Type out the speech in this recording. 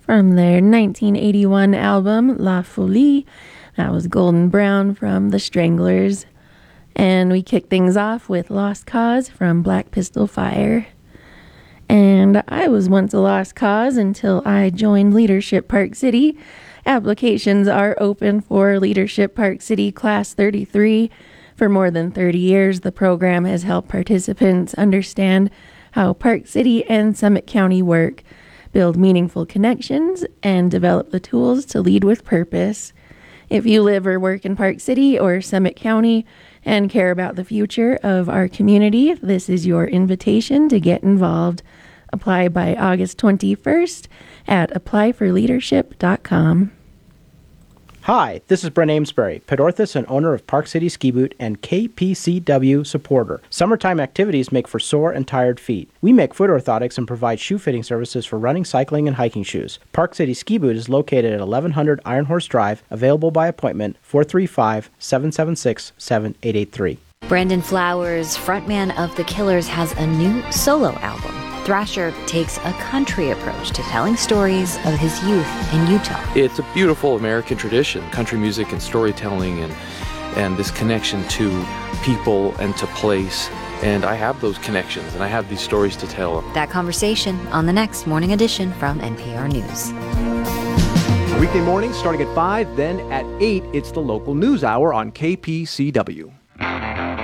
from their 1981 album La Folie. That was Golden Brown from The Stranglers. And we kicked things off with Lost Cause from Black Pistol Fire. And I was once a lost cause until I joined Leadership Park City. Applications are open for Leadership Park City Class 33. For more than 30 years, the program has helped participants understand how Park City and Summit County work, build meaningful connections, and develop the tools to lead with purpose. If you live or work in Park City or Summit County and care about the future of our community, this is your invitation to get involved. Apply by August 21st at applyforleadership.com. Hi, this is Brent Amesbury, pet orthopedist and owner of Park City Ski Boot and KPCW supporter. Summertime activities make for sore and tired feet. We make foot orthotics and provide shoe fitting services for running, cycling, and hiking shoes. Park City Ski Boot is located at 1100 Iron Horse Drive, available by appointment 435-776-7883. Brandon Flowers, frontman of The Killers, has a new solo album. Thrasher takes a country approach to telling stories of his youth in Utah. It's a beautiful American tradition, country music and storytelling and this connection to people and to place. And I have those connections and I have these stories to tell. That conversation on the next Morning Edition from NPR News. Weekday mornings starting at 5, then at 8, it's the local news hour on KPCW.